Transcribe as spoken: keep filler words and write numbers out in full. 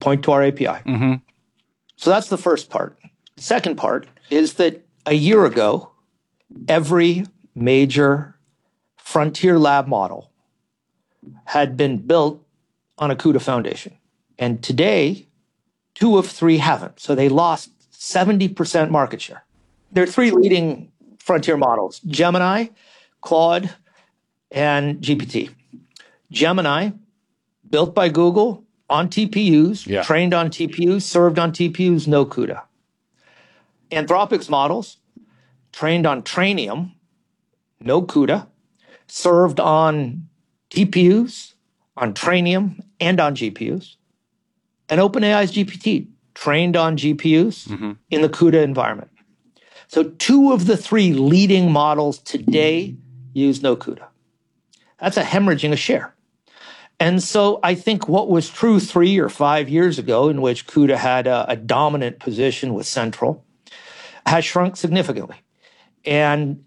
point to our A P I. Mm-hmm. So that's the first part. The second part is that a year ago, every major frontier lab model had been built on a CUDA foundation. And today, two of three haven't. So they lost seventy percent market share. There are three leading frontier models: Gemini, Claude, and G P T. Gemini, built by Google on T P Us, yeah. trained on T P Us, served on T P Us, no CUDA. Anthropic's models, trained on Trainium, no CUDA, served on T P Us, on Trainium, and on G P Us. And OpenAI's G P T, trained on G P Us mm-hmm. in the CUDA environment. So two of the three leading models today use no CUDA. That's a hemorrhaging of share. And so I think what was true three or five years ago, in which CUDA had a, a dominant position with Central, has shrunk significantly. And